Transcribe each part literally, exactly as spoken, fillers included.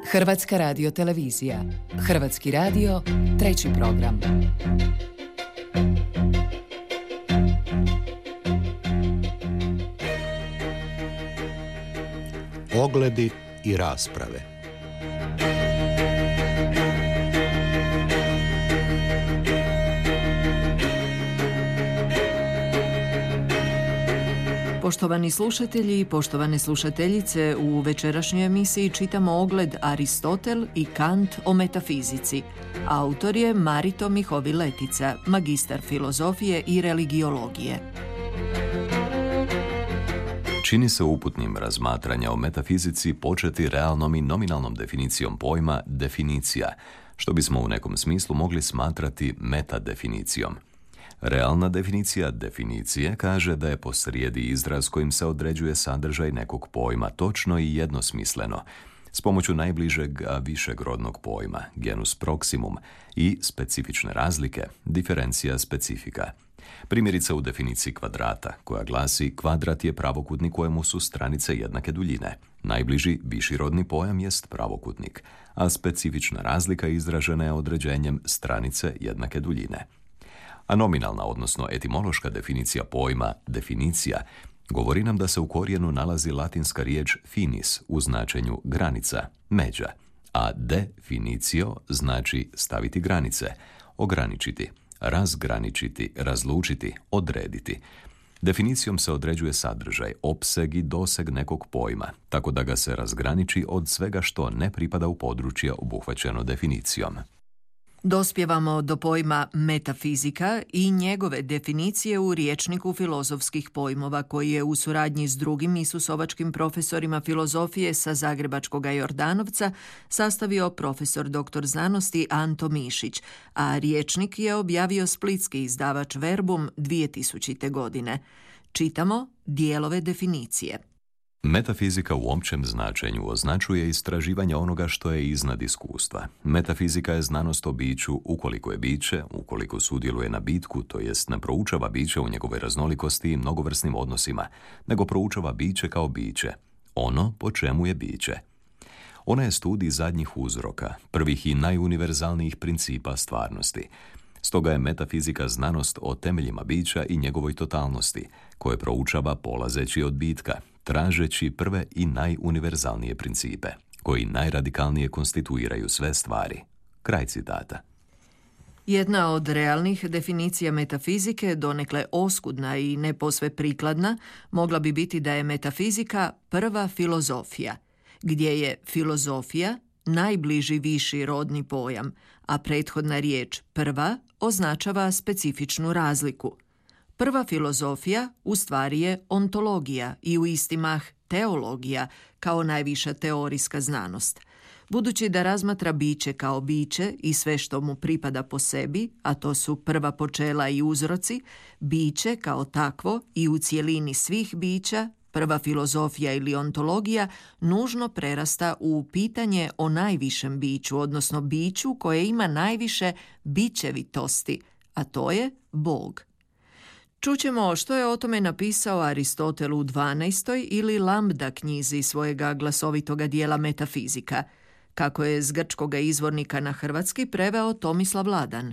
Hrvatska radiotelevizija. Hrvatski radio, treći program. Ogledi i rasprave. Poštovani slušatelji i poštovane slušateljice, u večerašnjoj emisiji čitamo ogled Aristotel i Kant o metafizici. Autor je Marito Mihovi-Letica, magistar filozofije i religiologije. Čini se uputnim razmatranja o metafizici početi realnom i nominalnom definicijom pojma definicija, što bismo u nekom smislu mogli smatrati metadefinicijom. Realna definicija definicije kaže da je posrijedi izraz kojim se određuje sadržaj nekog pojma točno i jednosmisleno, s pomoću najbližeg, a višeg rodnog pojma, genus proximum, i specifične razlike, diferencija specifika. Primjerice u definiciji kvadrata, koja glasi: kvadrat je pravokutnik kojemu su stranice jednake duljine. Najbliži viši rodni pojam jest pravokutnik, a specifična razlika izražena je određenjem stranice jednake duljine. A nominalna, odnosno etimološka definicija pojma definicija govori nam da se u korijenu nalazi latinska riječ finis u značenju granica, međa, a definicio znači staviti granice, ograničiti, razgraničiti, razlučiti, odrediti. Definicijom se određuje sadržaj, opseg i doseg nekog pojma, tako da ga se razgraniči od svega što ne pripada u područje obuhvaćeno definicijom. Dospjevamo do pojma metafizika i njegove definicije u rječniku filozofskih pojmova koji je u suradnji s drugim isusovačkim profesorima filozofije sa Zagrebačkog Jordanovca sastavio profesor doktor znanosti Anto Mišić, a rječnik je objavio splitski izdavač Verbum dvije tisućite. godine. Čitamo dijelove definicije. Metafizika u općem značenju označuje istraživanje onoga što je iznad iskustva. Metafizika je znanost o biću ukoliko je biće, ukoliko sudjeluje na bitku, to jest ne proučava biće u njegove raznolikosti i mnogovrsnim odnosima, nego proučava biće kao biće, ono po čemu je biće. Ona je studij zadnjih uzroka, prvih i najuniverzalnijih principa stvarnosti. Stoga je metafizika znanost o temeljima bića i njegovoj totalnosti, koje proučava polazeći od bitka, tražeći prve i najuniverzalnije principe, koji najradikalnije konstituiraju sve stvari. Kraj citata. Jedna od realnih definicija metafizike, donekle oskudna i ne posve prikladna, mogla bi biti da je metafizika prva filozofija, gdje je filozofija najbliži viši rodni pojam, a prethodna riječ prva označava specifičnu razliku. Prva filozofija u stvari je ontologija i u isti mah teologija kao najviša teorijska znanost. Budući da razmatra biće kao biće i sve što mu pripada po sebi, a to su prva počela i uzroci, biće kao takvo i u cjelini svih bića, prva filozofija ili ontologija nužno prerasta u pitanje o najvišem biću, odnosno biću koje ima najviše bićevitosti, a to je Bog. Čućemo što je o tome napisao Aristotel u dvanaestoj ili Lambda knjizi svojega glasovitoga dijela Metafizika, kako je s grčkoga izvornika na hrvatski preveo Tomislav Ladan.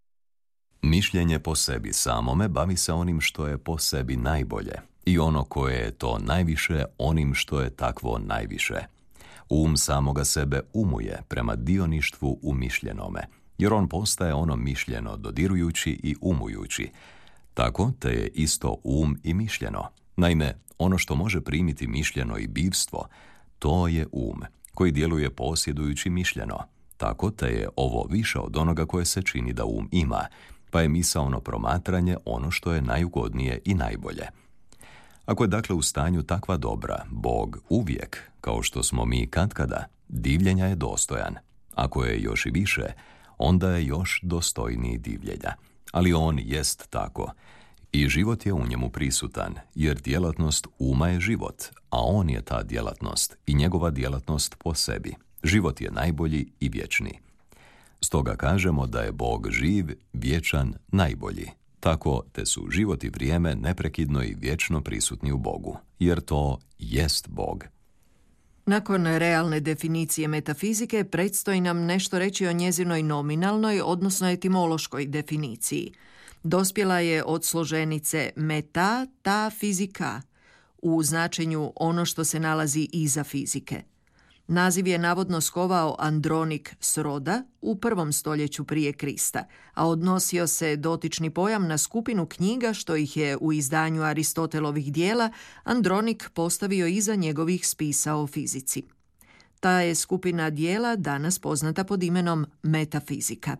Mišljenje po sebi samome bavi se onim što je po sebi najbolje i ono koje je to najviše onim što je takvo najviše. Um samoga sebe umuje prema dioništvu umišljenome, jer on postaje ono mišljeno dodirujući i umujući. Tako te je isto um i mišljeno. Naime, ono što može primiti mišljeno i bivstvo, to je um, koji djeluje posjedujući mišljeno. Tako te je ovo više od onoga koje se čini da um ima, pa je misaono promatranje ono što je najugodnije i najbolje. Ako je dakle u stanju takva dobra, Bog uvijek, kao što smo mi katkada, divljenja je dostojan. Ako je još i više, onda je još dostojniji divljenja. Ali on jest tako. I život je u njemu prisutan, jer djelatnost uma je život, a on je ta djelatnost i njegova djelatnost po sebi. Život je najbolji i vječni. Stoga kažemo da je Bog živ, vječan, najbolji. Tako te su život i vrijeme neprekidno i vječno prisutni u Bogu, jer to jest Bog. Nakon realne definicije metafizike predstoji nam nešto reći o njezinoj nominalnoj, odnosno etimološkoj definiciji. Dospjela je od složenice meta, ta, fizika, u značenju ono što se nalazi iza fizike. Naziv je navodno skovao Andronik s Roda u prvom stoljeću prije Krista, a odnosio se dotični pojam na skupinu knjiga što ih je u izdanju Aristotelovih dijela Andronik postavio iza njegovih spisa o fizici. Ta je skupina dijela danas poznata pod imenom metafizika.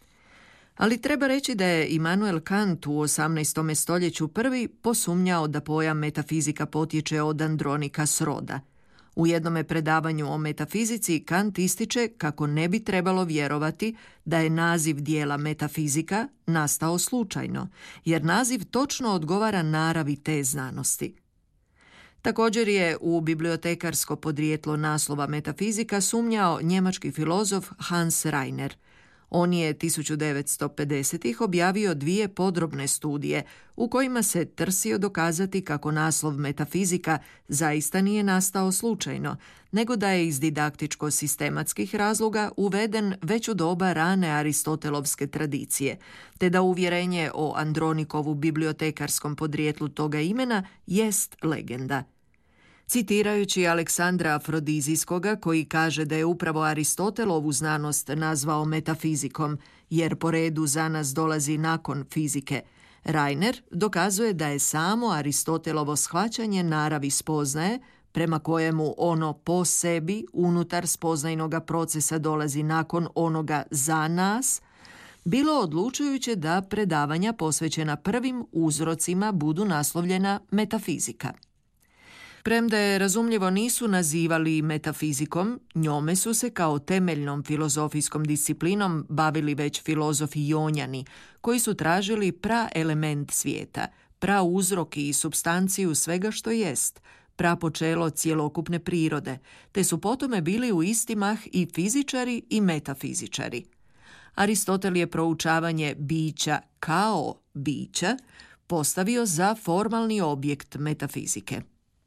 Ali treba reći da je Immanuel Kant u osamnaestom stoljeću prvi posumnjao da pojam metafizika potječe od Andronika s Roda. U jednome predavanju o metafizici Kant ističe kako ne bi trebalo vjerovati da je naziv dijela metafizika nastao slučajno, jer naziv točno odgovara naravi te znanosti. Također je u bibliotekarsko podrijetlo naslova metafizika sumnjao njemački filozof Hans Reiner. On je tisuću devetsto pedesetih objavio dvije podrobne studije u kojima se trsio dokazati kako naslov metafizika zaista nije nastao slučajno, nego da je iz didaktičko-sistematskih razloga uveden već u doba rane aristotelovske tradicije, te da uvjerenje o Andronikovu bibliotekarskom podrijetlu toga imena jest legenda. Citirajući Aleksandra Afrodizijskoga, koji kaže da je upravo Aristotelovu znanost nazvao metafizikom, jer po redu za nas dolazi nakon fizike, Reiner dokazuje da je samo Aristotelovo shvaćanje naravi spoznaje, prema kojemu ono po sebi unutar spoznajnoga procesa dolazi nakon onoga za nas, bilo odlučujuće da predavanja posvećena prvim uzrocima budu naslovljena metafizika. Premda je razumljivo nisu nazivali metafizikom, njome su se kao temeljnom filozofijskom disciplinom bavili već filozofi jonjani, koji su tražili praelement svijeta, prauzrok i supstanciju svega što jest, prapočelo cjelokupne prirode, te su potome bili u isti mah i fizičari i metafizičari. Aristotel je proučavanje bića kao bića postavio za formalni objekt metafizike.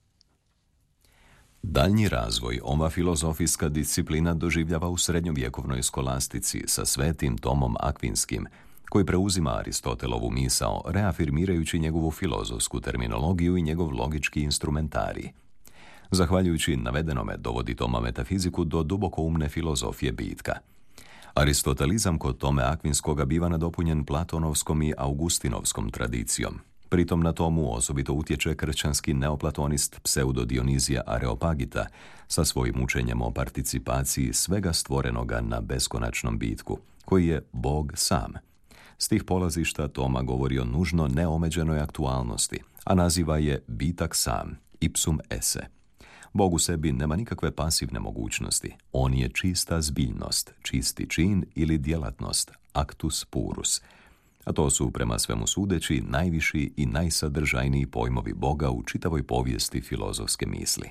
Daljnji razvoj ova filozofijska disciplina doživljava u srednjovjekovnoj skolastici sa Svetim Tomom Akvinskim, koji preuzima Aristotelovu misao, reafirmirajući njegovu filozofsku terminologiju i njegov logički instrumentarij. Zahvaljujući navedenome dovodi Toma metafiziku do dubokoumne filozofije bitka. Aristotelizam kod Tome Akvinskoga biva nadopunjen platonovskom i augustinovskom tradicijom. Pritom na Tomu osobito utječe kršćanski neoplatonist pseudodionizija Areopagita sa svojim učenjem o participaciji svega stvorenoga na beskonačnom bitku, koji je Bog sam. S tih polazišta Toma govori o nužno neomeđenoj aktualnosti, a naziva je bitak sam, ipsum esse. Bog u sebi nema nikakve pasivne mogućnosti. On je čista zbiljnost, čisti čin ili djelatnost, actus purus. A to su, prema svemu sudeći, najviši i najsadržajniji pojmovi Boga u čitavoj povijesti filozofske misli.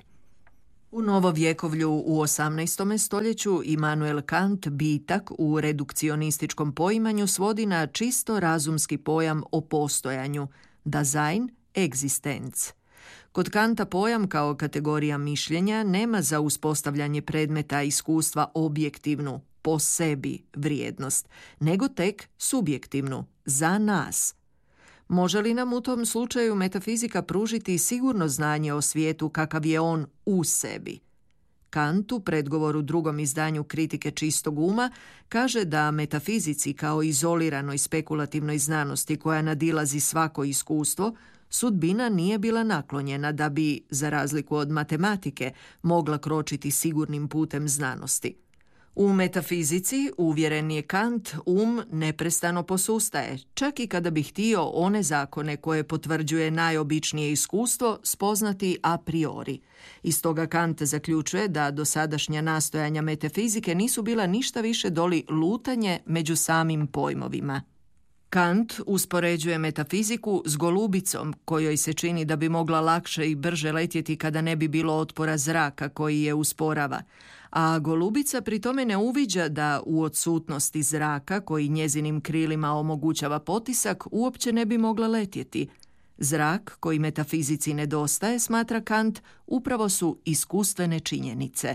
U novovjekovlju u osamnaestom stoljeću Immanuel Kant bitak u redukcionističkom poimanju svodi na čisto razumski pojam o postojanju, Dasein, Existenz. Kod Kanta pojam kao kategorija mišljenja nema za uspostavljanje predmeta iskustva objektivnu, po sebi vrijednost, nego tek subjektivnu, za nas. Može li nam u tom slučaju metafizika pružiti sigurno znanje o svijetu kakav je on u sebi? Kant u predgovoru drugom izdanju Kritike čistog uma kaže da metafizici kao izoliranoj spekulativnoj znanosti koja nadilazi svako iskustvo, sudbina nije bila naklonjena da bi, za razliku od matematike, mogla kročiti sigurnim putem znanosti. U metafizici, uvjeren je Kant, um neprestano posustaje, čak i kada bi htio one zakone koje potvrđuje najobičnije iskustvo spoznati a priori. Iz toga Kant zaključuje da dosadašnja nastojanja metafizike nisu bila ništa više doli lutanje među samim pojmovima. Kant uspoređuje metafiziku s golubicom, kojoj se čini da bi mogla lakše i brže letjeti kada ne bi bilo otpora zraka koji je usporava, a golubica pri tome ne uviđa da u odsutnosti zraka koji njezinim krilima omogućava potisak uopće ne bi mogla letjeti. Zrak koji metafizici nedostaje, smatra Kant, upravo su iskustvene činjenice.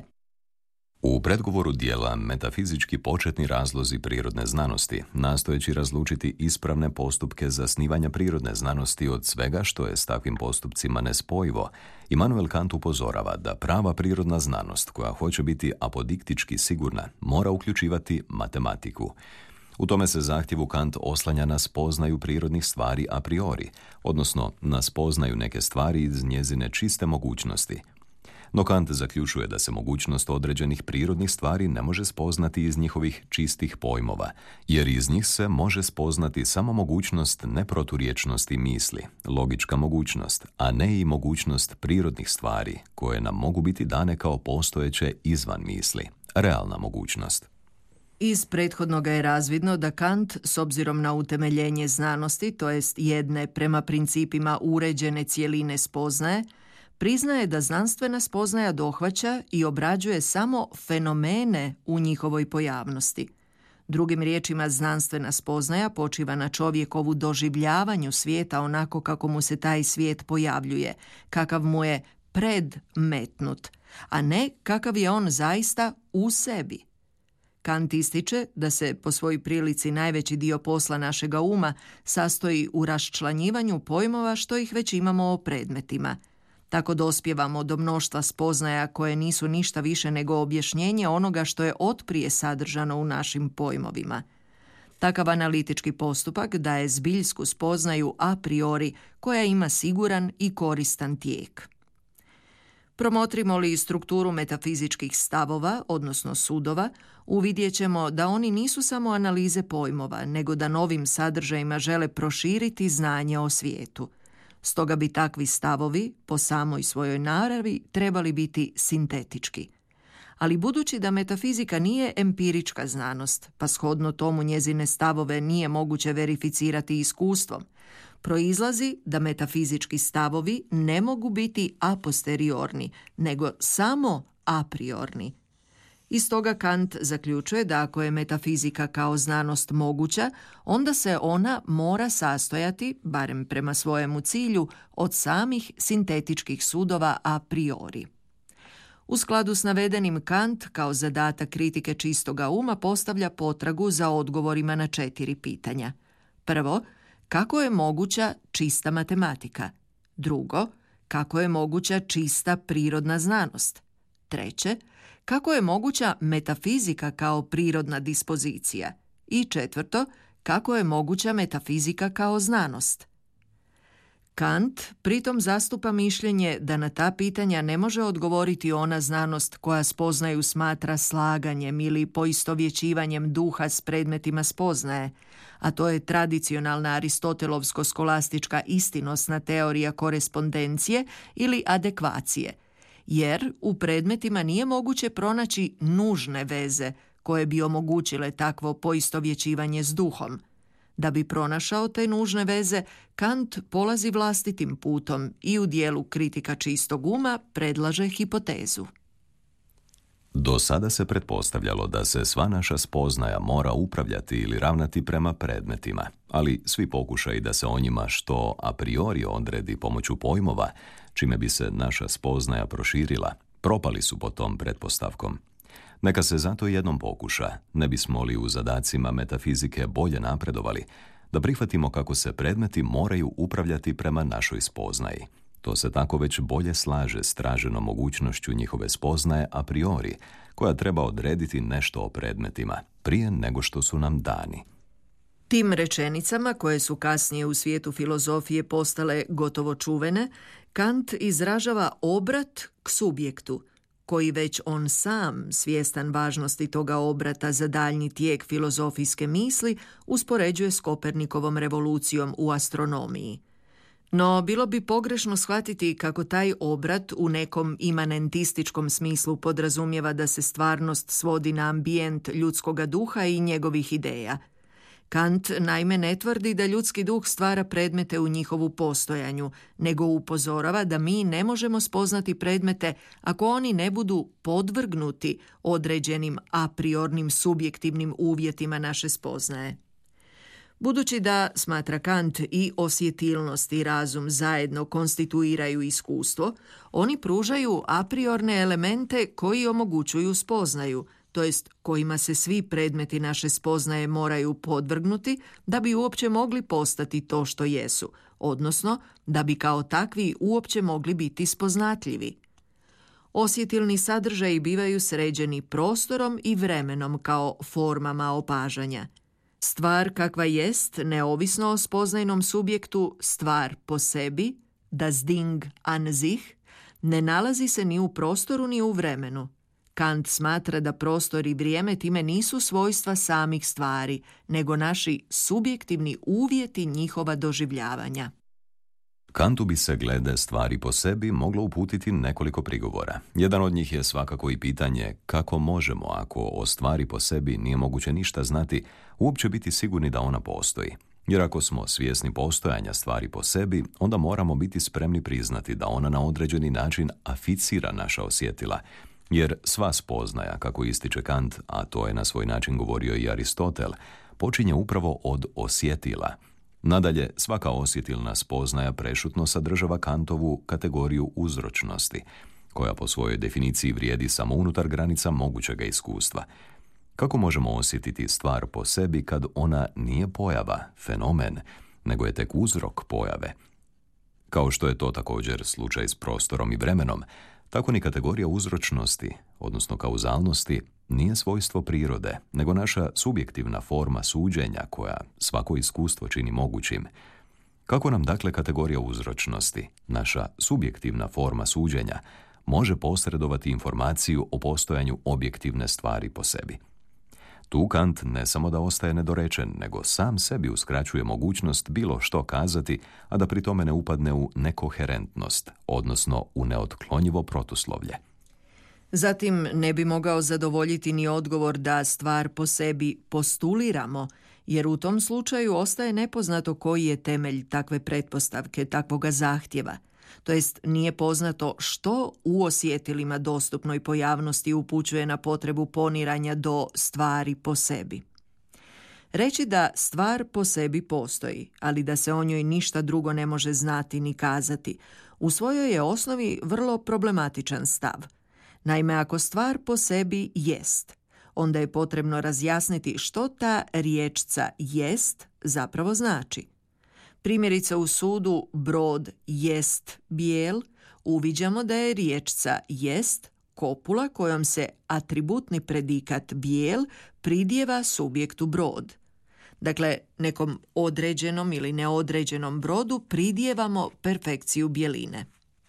U predgovoru dijela Metafizički početni razlozi prirodne znanosti, nastojeći razlučiti ispravne postupke zasnivanja prirodne znanosti od svega što je s takvim postupcima nespojivo, Immanuel Kant upozorava da prava prirodna znanost, koja hoće biti apodiktički sigurna, mora uključivati matematiku. U tome se zahtjevu Kant oslanja na spoznaju prirodnih stvari a priori, odnosno na spoznaju neke stvari iz njezine čiste mogućnosti. No Kant zaključuje da se mogućnost određenih prirodnih stvari ne može spoznati iz njihovih čistih pojmova, jer iz njih se može spoznati samo mogućnost neproturječnosti misli, logička mogućnost, a ne i mogućnost prirodnih stvari, koje nam mogu biti dane kao postojeće izvan misli, realna mogućnost. Iz prethodnoga je razvidno da Kant, s obzirom na utemeljenje znanosti, to jest jedne prema principima uređene cjeline spoznaje, priznaje da znanstvena spoznaja dohvaća i obrađuje samo fenomene u njihovoj pojavnosti. Drugim riječima, znanstvena spoznaja počiva na čovjekovu doživljavanju svijeta onako kako mu se taj svijet pojavljuje, kakav mu je predmetnut, a ne kakav je on zaista u sebi. Kant ističe da se po svojoj prilici najveći dio posla našega uma sastoji u raščlanjivanju pojmova što ih već imamo o predmetima. Tako dospijevamo do mnoštva spoznaja koje nisu ništa više nego objašnjenje onoga što je otprije sadržano u našim pojmovima. Takav analitički postupak daje zbiljsku spoznaju a priori koja ima siguran i koristan tijek. Promotrimo li strukturu metafizičkih stavova, odnosno sudova, uvidjet ćemo da oni nisu samo analize pojmova, nego da novim sadržajima žele proširiti znanje o svijetu. Stoga bi takvi stavovi, po samoj svojoj naravi, trebali biti sintetički. Ali budući da metafizika nije empirička znanost, pa shodno tomu njezine stavove nije moguće verificirati iskustvom, proizlazi da metafizički stavovi ne mogu biti a posteriorni, nego samo a priorni. Iz toga Kant zaključuje da ako je metafizika kao znanost moguća, onda se ona mora sastojati, barem prema svojemu cilju, od samih sintetičkih sudova a priori. U skladu s navedenim, Kant kao zadatak kritike čistoga uma postavlja potragu za odgovorima na četiri pitanja. Prvo, kako je moguća čista matematika? Drugo, kako je moguća čista prirodna znanost? Treće, kako je moguća metafizika kao prirodna dispozicija? I četvrto, kako je moguća metafizika kao znanost? Kant pritom zastupa mišljenje da na ta pitanja ne može odgovoriti ona znanost koja spoznaju smatra slaganjem ili poistovjećivanjem duha s predmetima spoznaje, a to je tradicionalna aristotelovsko-skolastička istinosna teorija korespondencije ili adekvacije, jer u predmetima nije moguće pronaći nužne veze koje bi omogućile takvo poistovjećivanje s duhom. Da bi pronašao te nužne veze, Kant polazi vlastitim putom i u dijelu kritika čistog uma predlaže hipotezu. Do sada se pretpostavljalo da se sva naša spoznaja mora upravljati ili ravnati prema predmetima, ali svi pokušaji da se o njima što a priori odredi pomoću pojmova, čime bi se naša spoznaja proširila, propali su pod tom pretpostavkom. Neka se zato jednom pokuša, ne bismo li u zadacima metafizike bolje napredovali, da prihvatimo kako se predmeti moraju upravljati prema našoj spoznaji. To se tako već bolje slaže s traženom mogućnošću njihove spoznaje a priori, koja treba odrediti nešto o predmetima, prije nego što su nam dani. Tim rečenicama, koje su kasnije u svijetu filozofije postale gotovo čuvene, Kant izražava obrat k subjektu, koji već on sam, svjestan važnosti toga obrata za daljnji tijek filozofijske misli, uspoređuje s Kopernikovom revolucijom u astronomiji. No, bilo bi pogrešno shvatiti kako taj obrat u nekom imanentističkom smislu podrazumijeva da se stvarnost svodi na ambijent ljudskoga duha i njegovih ideja. Kant naime ne tvrdi da ljudski duh stvara predmete u njihovu postojanju, nego upozorava da mi ne možemo spoznati predmete ako oni ne budu podvrgnuti određenim a priornim subjektivnim uvjetima naše spoznaje. Budući da, smatra Kant, i osjetilnost i razum zajedno konstituiraju iskustvo, oni pružaju a priorne elemente koji omogućuju spoznaju, to jest kojima se svi predmeti naše spoznaje moraju podvrgnuti da bi uopće mogli postati to što jesu, odnosno da bi kao takvi uopće mogli biti spoznatljivi. Osjetilni sadržaji bivaju sređeni prostorom i vremenom kao formama opažanja. Stvar kakva jest, neovisno o spoznajnom subjektu, stvar po sebi, das Ding an sich, ne nalazi se ni u prostoru ni u vremenu. Kant smatra da prostor i vrijeme time nisu svojstva samih stvari, nego naši subjektivni uvjeti njihova doživljavanja. Kantu bi se glede stvari po sebi moglo uputiti nekoliko prigovora. Jedan od njih je svakako i pitanje kako možemo, ako o stvari po sebi nije moguće ništa znati, uopće biti sigurni da ona postoji. Jer ako smo svjesni postojanja stvari po sebi, onda moramo biti spremni priznati da ona na određeni način aficira naša osjetila. Jer sva spoznaja, kako ističe Kant, a to je na svoj način govorio i Aristotel, počinje upravo od osjetila. Nadalje, svaka osjetilna spoznaja prešutno sadržava Kantovu kategoriju uzročnosti, koja po svojoj definiciji vrijedi samo unutar granica mogućega iskustva. Kako možemo osjetiti stvar po sebi kad ona nije pojava, fenomen, nego je tek uzrok pojave? Kao što je to također slučaj s prostorom i vremenom, tako ni kategorija uzročnosti, odnosno kauzalnosti, nije svojstvo prirode, nego naša subjektivna forma suđenja koja svako iskustvo čini mogućim. Kako nam dakle kategorija uzročnosti, naša subjektivna forma suđenja, može posredovati informaciju o postojanju objektivne stvari po sebi? Tu Kant ne samo da ostaje nedorečen, nego sam sebi uskraćuje mogućnost bilo što kazati, a da pri tome ne upadne u nekoherentnost, odnosno u neotklonjivo protuslovlje. Zatim ne bi mogao zadovoljiti ni odgovor da stvar po sebi postuliramo, jer u tom slučaju ostaje nepoznato koji je temelj takve pretpostavke, takvoga zahtjeva. To jest nije poznato što u osjetilima dostupnoj pojavnosti upućuje na potrebu poniranja do stvari po sebi. Reći da stvar po sebi postoji, ali da se o njoj ništa drugo ne može znati ni kazati, u svojoj je osnovi vrlo problematičan stav. Naime, ako stvar po sebi jest, onda je potrebno razjasniti što ta riječca jest zapravo znači. Primjerice u sudu brod jest bijel, uviđamo da je riječca jest kopula kojom se atributni predikat bijel pridjeva subjektu brod. Dakle, nekom određenom ili neodređenom brodu pridjevamo perfekciju bjeline.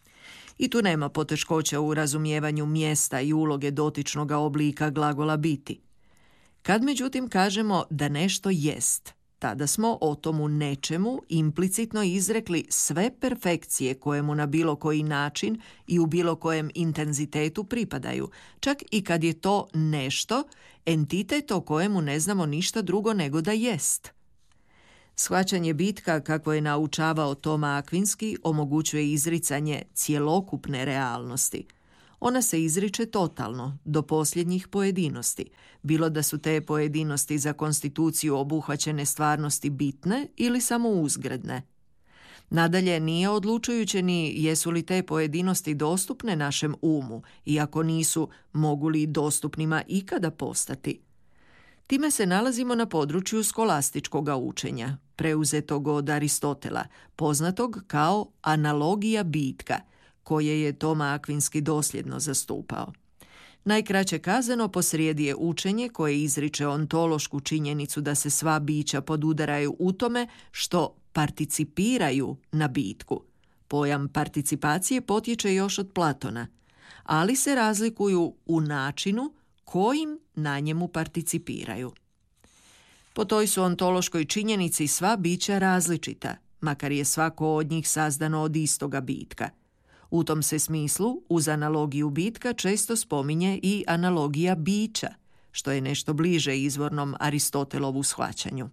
I tu nema poteškoća u razumijevanju mjesta i uloge dotičnog oblika glagola biti. Kad međutim kažemo da nešto jest, tada smo o tomu nečemu implicitno izrekli sve perfekcije koje mu na bilo koji način i u bilo kojem intenzitetu pripadaju, čak i kad je to nešto, entitet o kojemu ne znamo ništa drugo nego da jest. Shvaćanje bitka, kako je naučavao Toma Akvinski, omogućuje izricanje cjelokupne realnosti. Ona se izriče totalno, do posljednjih pojedinosti, bilo da su te pojedinosti za konstituciju obuhvaćene stvarnosti bitne ili samo uzgredne. Nadalje, nije odlučujuće ni jesu li te pojedinosti dostupne našem umu, i ako nisu, mogu li dostupnima ikada postati. Time se nalazimo na području skolastičkog učenja, preuzetog od Aristotela, poznatog kao analogija bitka, koje je Toma Akvinski dosljedno zastupao. Najkraće kazano, posrijedi je učenje koje izriče ontološku činjenicu da se sva bića podudaraju u tome što participiraju na bitku. Pojam participacije potječe još od Platona, ali se razlikuju u načinu kojim na njemu participiraju. Po toj su ontološkoj činjenici sva bića različita, makar je svako od njih sazdano od istoga bitka. U tom se smislu, uz analogiju bitka često spominje i analogija bića, što je nešto bliže izvornom Aristotelovu shvaćanju.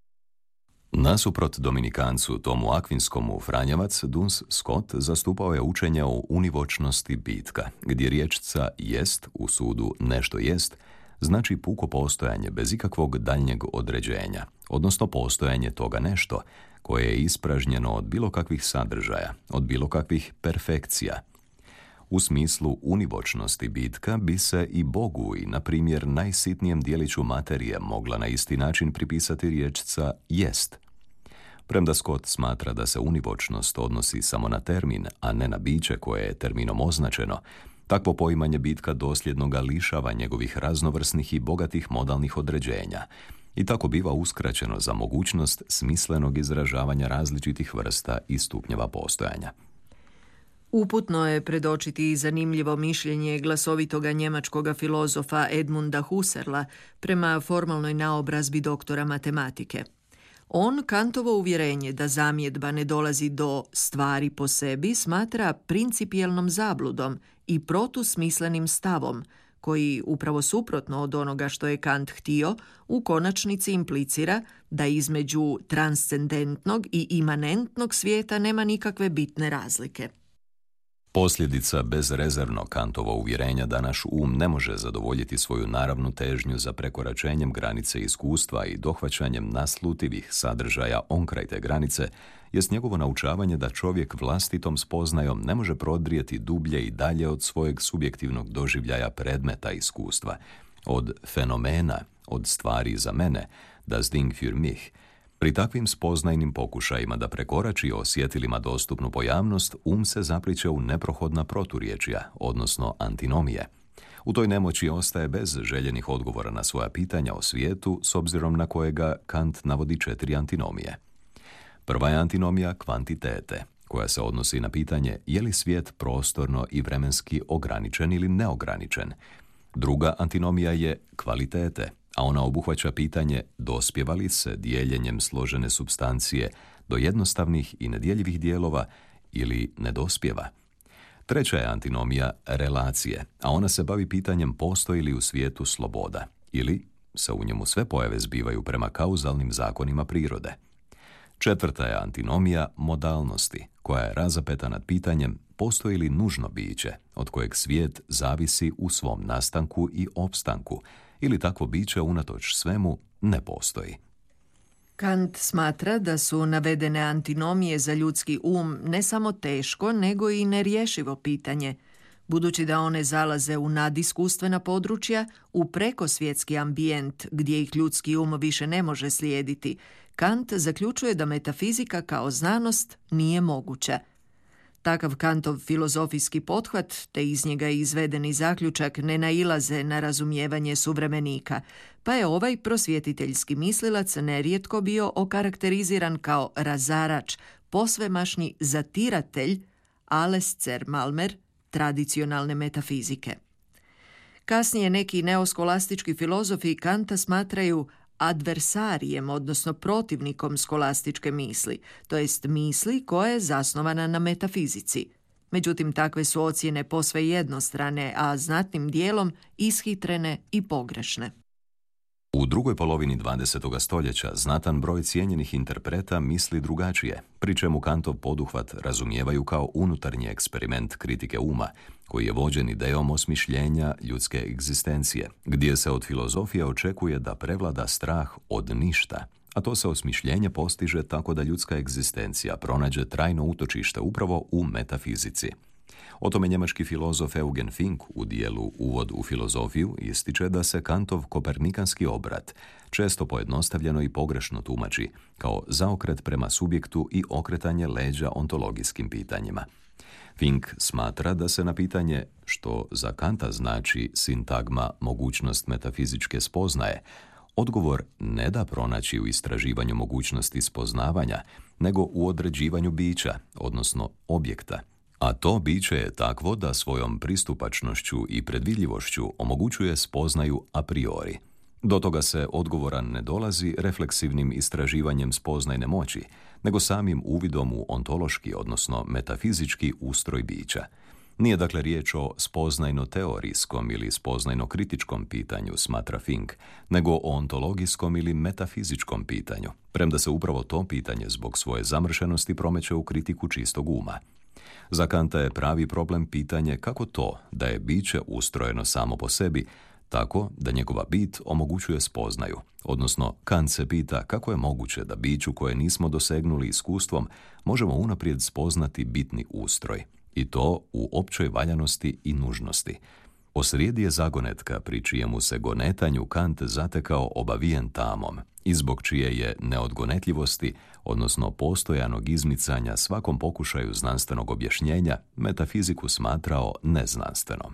Nasuprot dominikancu Tomu Akvinskomu Franjevac, Duns Scott zastupao je učenje o univočnosti bitka, gdje riječca jest u sudu nešto jest, znači puko postojanje bez ikakvog daljnjeg određenja, odnosno postojanje toga nešto koje je ispražnjeno od bilo kakvih sadržaja, od bilo kakvih perfekcija. U smislu univočnosti bitka bi se i Bogu i, na primjer, najsitnijem dijeliću materije mogla na isti način pripisati riječca jest. Premda Scott smatra da se univočnost odnosi samo na termin, a ne na biće koje je terminom označeno, takvo poimanje bitka dosljedno ga lišava njegovih raznovrsnih i bogatih modalnih određenja i tako biva uskraćeno za mogućnost smislenog izražavanja različitih vrsta i stupnjeva postojanja. Uputno je predočiti zanimljivo mišljenje glasovitoga njemačkoga filozofa Edmunda Husserla prema formalnoj naobrazbi doktora matematike. On Kantovo uvjerenje da zamjedba ne dolazi do stvari po sebi smatra principijelnom zabludom i protusmislenim stavom, koji, upravo suprotno od onoga što je Kant htio, u konačnici implicira da između transcendentnog i imanentnog svijeta nema nikakve bitne razlike. Posljedica bezrezervno Kantovo uvjerenja da naš um ne može zadovoljiti svoju naravnu težnju za prekoračenjem granice iskustva i dohvaćanjem naslutivih sadržaja onkraj te granice jest njegovo naučavanje da čovjek vlastitom spoznajom ne može prodrijeti dublje i dalje od svojeg subjektivnog doživljaja predmeta iskustva, od fenomena, od stvari za mene, das Ding für mich. Pri takvim spoznajnim pokušajima da prekorači osjetilima dostupnu pojavnost, um se zapliće u neprohodna proturječja, odnosno antinomije. U toj nemoći ostaje bez željenih odgovora na svoja pitanja o svijetu, s obzirom na kojega Kant navodi četiri antinomije. Prva je antinomija kvantitete, koja se odnosi na pitanje je li svijet prostorno i vremenski ograničen ili neograničen. Druga antinomija je kvalitete, a ona obuhvaća pitanje dospijeva li se dijeljenjem složene supstancije do jednostavnih i nedjeljivih dijelova ili ne dospijeva. Treća je antinomija relacije, a ona se bavi pitanjem postoji li u svijetu sloboda ili se u njemu sve pojave zbivaju prema kauzalnim zakonima prirode. Četvrta je antinomija modalnosti, koja je razapeta nad pitanjem postoji li nužno biće od kojeg svijet zavisi u svom nastanku i opstanku, ili takvo biće unatoč svemu ne postoji. Kant smatra da su navedene antinomije za ljudski um ne samo teško, nego i nerješivo pitanje, budući da one zalaze u nadiskustvena područja, u prekosvjetski ambijent gdje ih ljudski um više ne može slijediti. Kant zaključuje da metafizika kao znanost nije moguća. Takav Kantov filozofijski pothvat, te iz njega izvedeni zaključak, ne nailaze na razumijevanje suvremenika, pa je ovaj prosvjetiteljski mislilac nerijetko bio okarakteriziran kao razarač, posvemašni zatiratelj, Alescer Malmer, tradicionalne metafizike. Kasnije neki neoskolastički filozofi Kanta smatraju adversarijem, odnosno protivnikom skolastičke misli, to jest misli koja je zasnovana na metafizici. Međutim, takve su ocjene posve jednostrane, a znatnim dijelom ishitrene i pogrešne. U drugoj polovini dvadesetog stoljeća znatan broj cijenjenih interpreta misli drugačije, pri čemu Kantov poduhvat razumijevaju kao unutarnji eksperiment kritike uma, koji je vođen idejom osmišljenja ljudske egzistencije, gdje se od filozofije očekuje da prevlada strah od ništa, a to se osmišljenje postiže tako da ljudska egzistencija pronađe trajno utočište upravo u metafizici. O tome njemački filozof Eugen Fink u dijelu Uvod u filozofiju ističe da se Kantov kopernikanski obrat često pojednostavljeno i pogrešno tumači kao zaokret prema subjektu i okretanje leđa ontologijskim pitanjima. Fink smatra da se na pitanje što za Kanta znači sintagma mogućnost metafizičke spoznaje, odgovor ne da pronaći u istraživanju mogućnosti spoznavanja, nego u određivanju bića, odnosno objekta. A to biće je takvo da svojom pristupačnošću i predvidljivošću omogućuje spoznaju a priori. Do toga se odgovoran ne dolazi refleksivnim istraživanjem spoznajne moći, nego samim uvidom u ontološki, odnosno metafizički ustroj bića. Nije dakle riječ o spoznajno-teorijskom ili spoznajno-kritičkom pitanju, smatra Fink, nego o ontologijskom ili metafizičkom pitanju, premda se upravo to pitanje zbog svoje zamršenosti promeće u kritiku čistog uma. Za Kanta je pravi problem pitanje kako to da je biće ustrojeno samo po sebi tako da njegova bit omogućuje spoznaju, odnosno Kant se pita kako je moguće da biću koje nismo dosegnuli iskustvom možemo unaprijed spoznati bitni ustroj, i to u općoj valjanosti i nužnosti. Posrijedi je zagonetka pri čijemu se gonetanju Kant zatekao obavijen tamom i zbog čije je neodgonetljivosti, odnosno postojanog izmicanja svakom pokušaju znanstvenog objašnjenja, metafiziku smatrao neznanstvenom.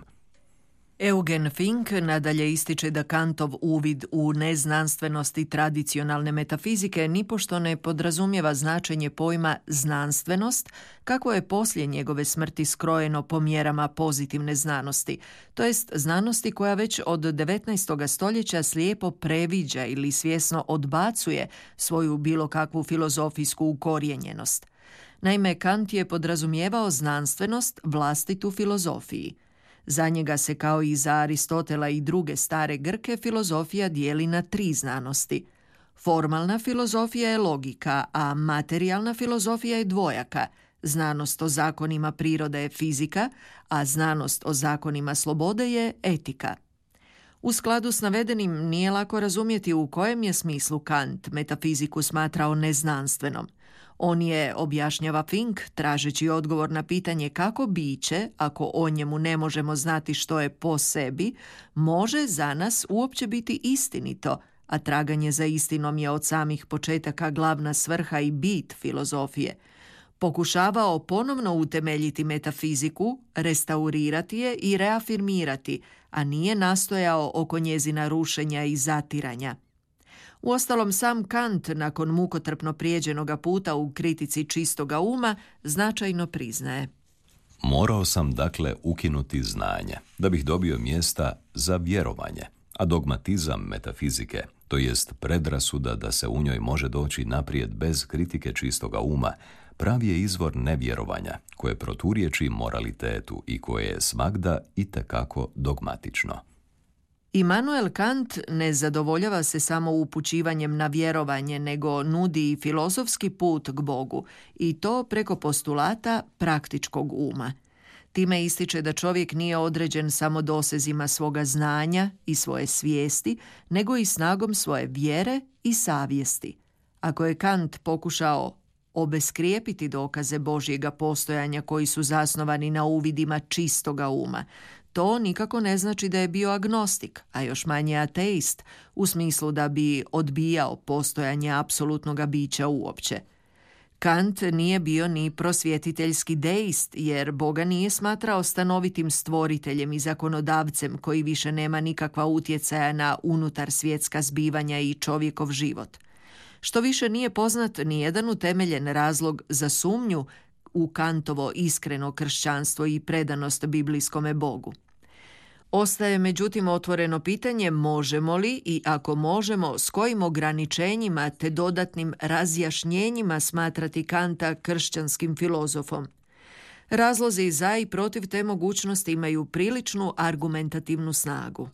Eugen Fink nadalje ističe da Kantov uvid u neznanstvenosti tradicionalne metafizike nipošto ne podrazumijeva značenje pojma znanstvenost, kako je poslije njegove smrti skrojeno po mjerama pozitivne znanosti, to jest znanosti koja već od devetnaestog stoljeća slijepo previđa ili svjesno odbacuje svoju bilo kakvu filozofijsku ukorijenjenost. Naime, Kant je podrazumijevao znanstvenost vlastitu filozofiji. Za njega se, kao i za Aristotela i druge stare Grke, filozofija dijeli na tri znanosti. Formalna filozofija je logika, a materijalna filozofija je dvojaka. Znanost o zakonima prirode je fizika, a znanost o zakonima slobode je etika. U skladu s navedenim nije lako razumjeti u kojem je smislu Kant metafiziku smatrao neznanstvenom. On je, objašnjava Fink, tražeći odgovor na pitanje kako biće, ako o njemu ne možemo znati što je po sebi, može za nas uopće biti istinito, a traganje za istinom je od samih početaka glavna svrha i bit filozofije. Pokušavao ponovno utemeljiti metafiziku, restaurirati je i reafirmirati, a nije nastojao oko njezina rušenja i zatiranja. Uostalom, sam Kant, nakon mukotrpno prijeđenoga puta u kritici čistoga uma, značajno priznaje: morao sam dakle ukinuti znanje, da bih dobio mjesta za vjerovanje, a dogmatizam metafizike, to jest predrasuda da se u njoj može doći naprijed bez kritike čistoga uma, pravi je izvor nevjerovanja, koje proturječi moralitetu i koje je svagda itekako dogmatično. Immanuel Kant ne zadovoljava se samo upućivanjem na vjerovanje, nego nudi i filozofski put k Bogu, i to preko postulata praktičkog uma. Time ističe da čovjek nije određen samo dosezima svoga znanja i svoje svijesti, nego i snagom svoje vjere i savjesti. Ako je Kant pokušao obeskrijepiti dokaze Božjega postojanja koji su zasnovani na uvidima čistoga uma, to nikako ne znači da je bio agnostik, a još manje ateist, u smislu da bi odbijao postojanje apsolutnog bića uopće. Kant nije bio ni prosvjetiteljski deist, jer Boga nije smatrao stanovitim stvoriteljem i zakonodavcem koji više nema nikakva utjecaja na unutar svjetska zbivanja i čovjekov život. Što više nije poznat ni jedan utemeljen razlog za sumnju u Kantovo iskreno kršćanstvo i predanost biblijskome Bogu. Ostaje međutim otvoreno pitanje možemo li i ako možemo s kojim ograničenjima te dodatnim razjašnjenjima smatrati Kanta kršćanskim filozofom. Razlozi za i protiv te mogućnosti imaju priličnu argumentativnu snagu.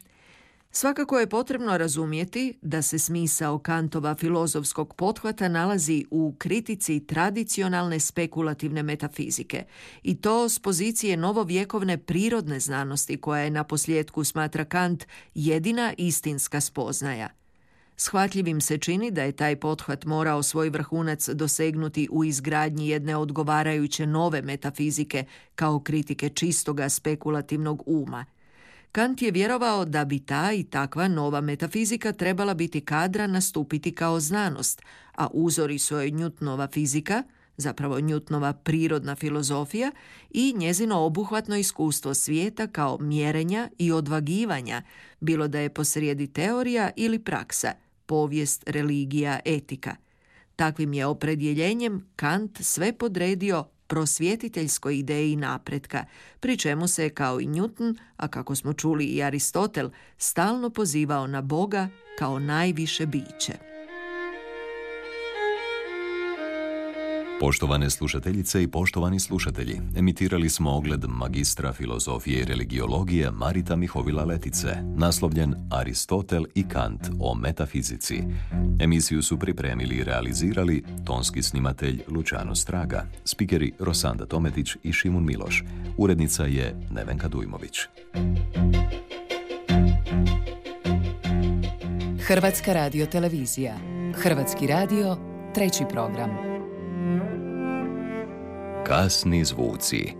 Svakako je potrebno razumjeti da se smisao Kantova filozofskog pothvata nalazi u kritici tradicionalne spekulativne metafizike, i to s pozicije novovjekovne prirodne znanosti koja je na posljedku, smatra Kant, jedina istinska spoznaja. Shvatljivim se čini da je taj pothvat morao svoj vrhunac dosegnuti u izgradnji jedne odgovarajuće nove metafizike kao kritike čistoga spekulativnog uma. Kant je vjerovao da bi ta i takva nova metafizika trebala biti kadra nastupiti kao znanost, a uzori su joj Newtonova fizika, zapravo Newtonova prirodna filozofija, i njezino obuhvatno iskustvo svijeta kao mjerenja i odvagivanja, bilo da je posrijedi teorija ili praksa, povijest, religija, etika. Takvim je opredjeljenjem Kant sve podredio prosvjetiteljskoj ideji napretka, pri čemu se, kao i Newton, a kako smo čuli i Aristotel, stalno pozivao na Boga kao najviše biće. Poštovane slušateljice i poštovani slušatelji, emitirali smo ogled magistra filozofije i religiologije Marita Mihovila Letice, naslovljen Aristotel i Kant o metafizici. Emisiju su pripremili i realizirali tonski snimatelj Luciano Straga, spikeri Rosanda Tometić i Šimun Miloš. Urednica je Nevenka Dujmović. Hrvatska radio televizija. Hrvatski radio, treći program. Kasni zvuci.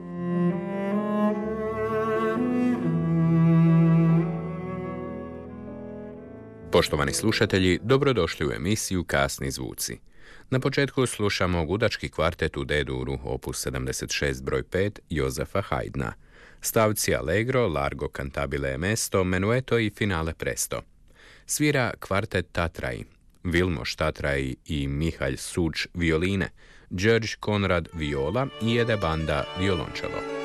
Poštovani slušatelji, dobrodošli u emisiju Kasni zvuci. Na početku slušamo gudački kvartet u D-duru, opus sedamdeset šest broj pet Jozefa Haydna. Stavci Allegro, Largo cantabile mesto, menueto i finale presto. Svira kvartet Tatraji, Vilmos Tatraji i Mihalj Suč violine, Đerđ Konrad viola i Ede Banda violončelo.